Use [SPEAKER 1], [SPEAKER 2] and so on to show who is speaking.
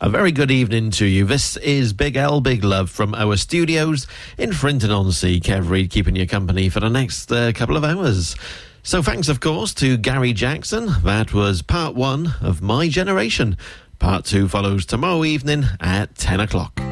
[SPEAKER 1] A very good evening to you. This is Big L, Big Love from our studios in Frinton-on-Sea. Kev Reid keeping you company for the next couple of hours. So thanks, of course, to Gary Jackson. That was part one of My Generation. Part two follows tomorrow evening at 10 o'clock.